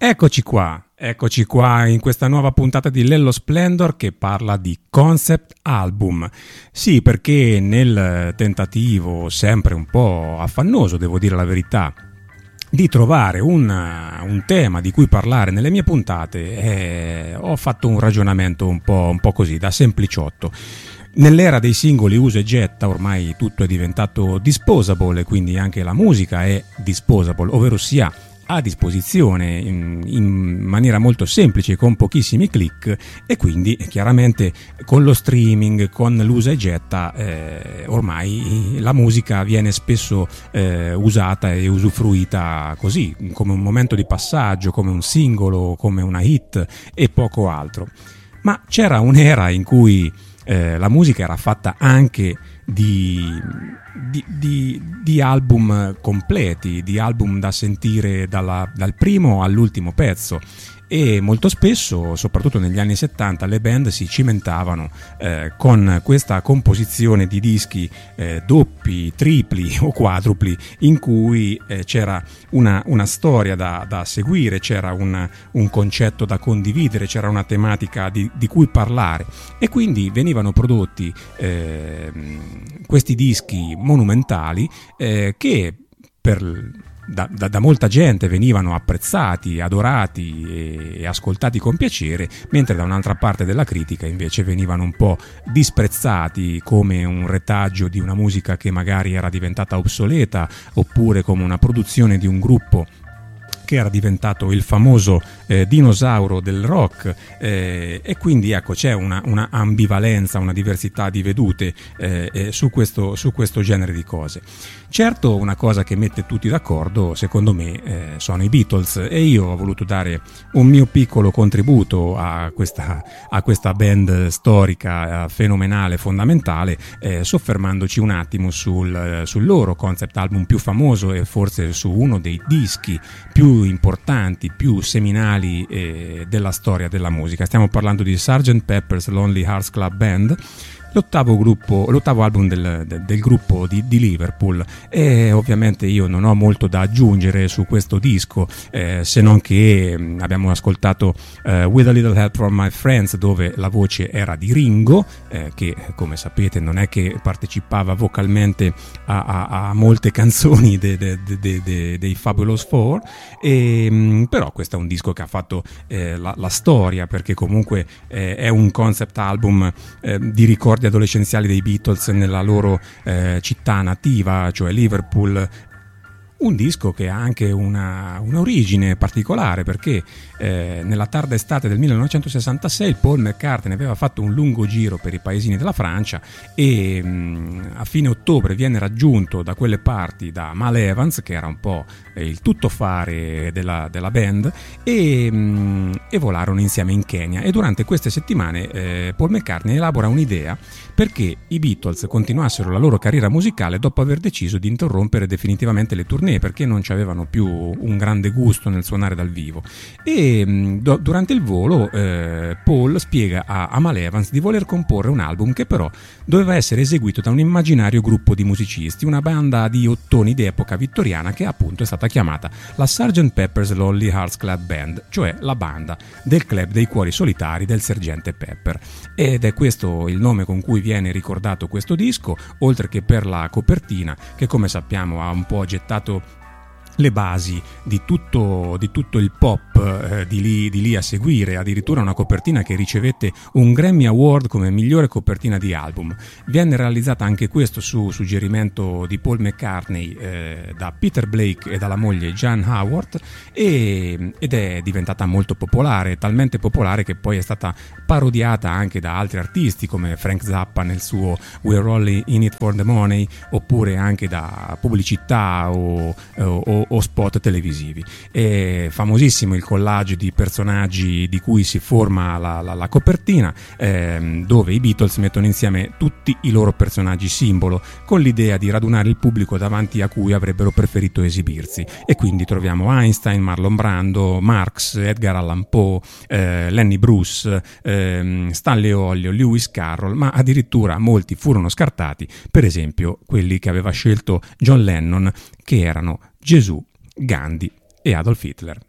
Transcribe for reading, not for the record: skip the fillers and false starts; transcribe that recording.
Eccoci qua in questa nuova puntata di Lello Splendor che parla di concept album. Sì, perché nel tentativo sempre un po' affannoso, devo dire la verità, di trovare un tema di cui parlare nelle mie puntate, ho fatto un ragionamento un po' così, da sempliciotto. Nell'era dei singoli usa e getta ormai tutto è diventato disposable, quindi anche la musica è disposable, ovvero sia a disposizione in maniera molto semplice con pochissimi click, e quindi chiaramente con lo streaming, con l'usa e getta, ormai la musica viene spesso usata e usufruita così, come un momento di passaggio, come un singolo, come una hit e poco altro. Ma c'era un'era in cui la musica era fatta anche di album completi, di album da sentire dal primo all'ultimo pezzo, e molto spesso, soprattutto negli anni 70, le band si cimentavano con questa composizione di dischi doppi, tripli o quadrupli, in cui c'era una storia da seguire, c'era un concetto da condividere, c'era una tematica di cui parlare, e quindi venivano prodotti questi dischi monumentali che da molta gente venivano apprezzati, adorati e ascoltati con piacere, mentre da un'altra parte della critica invece venivano un po' disprezzati come un retaggio di una musica che magari era diventata obsoleta, oppure come una produzione di un gruppo che era diventato il famoso dinosauro del rock, e quindi ecco, c'è una ambivalenza, una diversità di vedute su questo genere di cose. Certo, una cosa che mette tutti d'accordo, secondo me, sono i Beatles, e io ho voluto dare un mio piccolo contributo a questa band storica, fenomenale, fondamentale, soffermandoci un attimo sul loro concept album più famoso, e forse su uno dei dischi più importanti, più seminali della storia della musica. Stiamo parlando di Sgt. Pepper's Lonely Hearts Club Band, l'ottavo album del gruppo di Liverpool, e ovviamente io non ho molto da aggiungere su questo disco, se non che abbiamo ascoltato With a Little Help from My Friends, dove la voce era di Ringo, che come sapete non è che partecipava vocalmente a molte canzoni dei Fabulous Four, però questo è un disco che ha fatto la storia, perché comunque è un concept album di ricordi adolescenziali dei Beatles nella loro città nativa, cioè Liverpool. Un disco che ha anche una origine particolare, perché nella tarda estate del 1966 Paul McCartney aveva fatto un lungo giro per i paesini della Francia, e a fine ottobre viene raggiunto da quelle parti da Mal Evans, che era un po' il tuttofare della band, e volarono insieme in Kenya. E durante queste settimane Paul McCartney elabora un'idea perché i Beatles continuassero la loro carriera musicale dopo aver deciso di interrompere definitivamente le tournée, perché non ci avevano più un grande gusto nel suonare dal vivo. E durante il volo Paul spiega a Mal Evans di voler comporre un album che però doveva essere eseguito da un immaginario gruppo di musicisti, una banda di ottoni d'epoca vittoriana che appunto è stata chiamata la Sgt. Pepper's Lonely Hearts Club Band, cioè la banda del club dei cuori solitari del sergente Pepper. Ed è questo il nome con cui viene ricordato questo disco, oltre che per la copertina, che come sappiamo ha un po' gettato le basi di tutto il pop di lì a seguire, addirittura una copertina che ricevette un Grammy Award come migliore copertina di album. Venne realizzata anche questo su suggerimento di Paul McCartney da Peter Blake e dalla moglie Jan Howard, ed è diventata molto popolare, talmente popolare che poi è stata parodiata anche da altri artisti come Frank Zappa nel suo We're All in It for the Money, oppure anche da pubblicità o spot televisivi. È famosissimo il collage di personaggi di cui si forma la copertina, dove i Beatles mettono insieme tutti i loro personaggi simbolo, con l'idea di radunare il pubblico davanti a cui avrebbero preferito esibirsi. E quindi troviamo Einstein, Marlon Brando, Marx, Edgar Allan Poe, Lenny Bruce, Stanley Olio, Lewis Carroll, ma addirittura molti furono scartati, per esempio quelli che aveva scelto John Lennon, che erano Gesù, Gandhi e Adolf Hitler.